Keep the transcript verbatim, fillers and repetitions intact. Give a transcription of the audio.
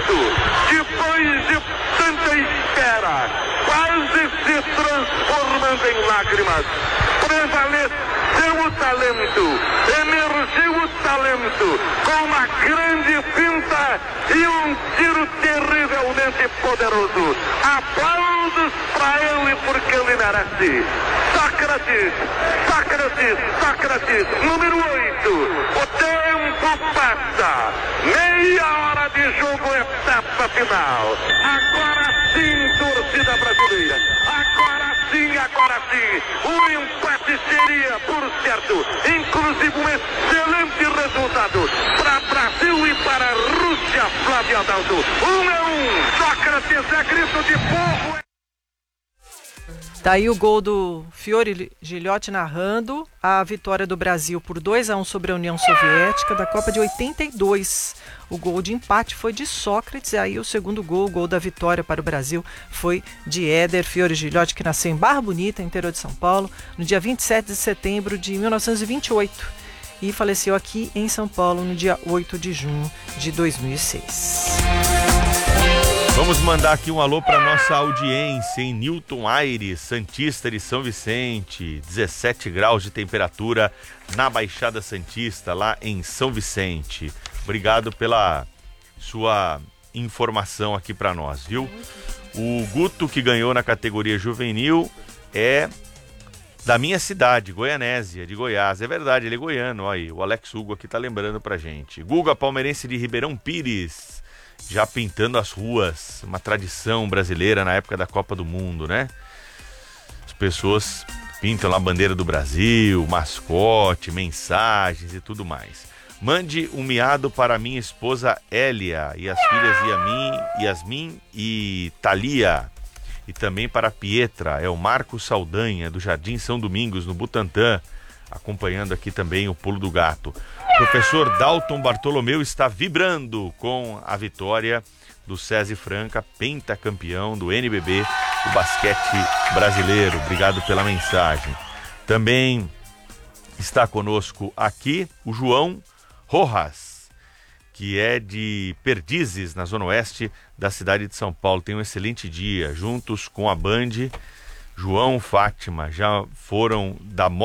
momento, depois de tanta espera, quase se transformando em lágrimas, prevaleceu o talento, emergiu o talento, com uma grande finta e um tiro terrivelmente poderoso. Aplausos para ele porque ele merece. Sócrates, Sócrates, Sócrates, número oito. O tempo passa. Meia hora de jogo, etapa final. Agora sim, torcida brasileira. Agora sim, agora sim. O empate seria, por certo, inclusive um excelente resultado para Brasil e para a Rússia, Flávio Adalto. Um a um. Sócrates é grito de povo. Daí o gol do Fiore Gilhote narrando a vitória do Brasil por dois a um sobre a União Soviética da Copa de oitenta e dois. O gol de empate foi de Sócrates, e aí o segundo gol, o gol da vitória para o Brasil, foi de Éder Fiore Gilhote, que nasceu em Barra Bonita, interior de São Paulo, no dia vinte e sete de setembro de mil novecentos e vinte e oito e faleceu aqui em São Paulo no dia oito de junho de dois mil e seis. Vamos mandar aqui um alô para nossa audiência em Newton Aires, Santista de São Vicente, dezessete graus de temperatura na Baixada Santista, lá em São Vicente. Obrigado pela sua informação aqui para nós, viu? O Guto, que ganhou na categoria juvenil, é da minha cidade, Goianésia, de Goiás. É verdade, ele é goiano, olha aí, o Alex Hugo aqui tá lembrando pra gente. Guga, palmeirense de Ribeirão Pires, já pintando as ruas, uma tradição brasileira na época da Copa do Mundo, né? As pessoas pintam lá a bandeira do Brasil, mascote, mensagens e tudo mais. Mande um miado para minha esposa Hélia e as filhas Yamin, Yasmin e Thalia. E também para a Pietra, é o Marco Saldanha, do Jardim São Domingos, no Butantã, acompanhando aqui também o Pulo do Gato. O professor Dalton Bartolomeu está vibrando com a vitória do César Franca, pentacampeão do N B B, do basquete brasileiro. Obrigado pela mensagem. Também está conosco aqui o João Rojas, que é de Perdizes, na zona oeste da cidade de São Paulo. Tem um excelente dia, juntos com a Band. João, Fátima, já foram da